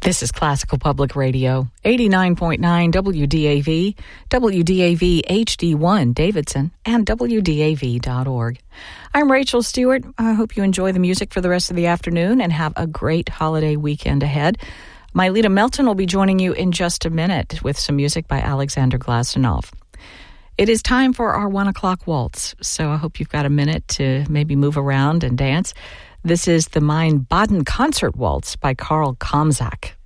This is Classical Public Radio, 89.9 WDAV, WDAV HD1 Davidson, and WDAV.org. I'm Rachel Stewart. I hope you enjoy the music for the rest of the afternoon and have a great holiday weekend ahead. Mylita Melton will be joining you in just a minute with some music by Alexander Glastonov. It is time for our 1 o'clock waltz, so I hope you've got a minute to maybe move around and dance. This is the Mein Baden Concert Waltz by Karl Kamzak.